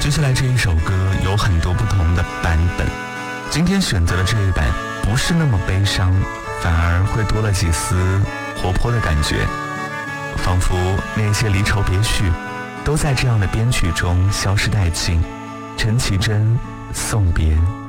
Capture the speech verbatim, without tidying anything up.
接下来这一首歌有很多不同的版本，今天选择的这一版不是那么悲伤，反而会多了几丝活泼的感觉，仿佛那些离愁别绪都在这样的编曲中消失殆尽。陈绮贞，送别。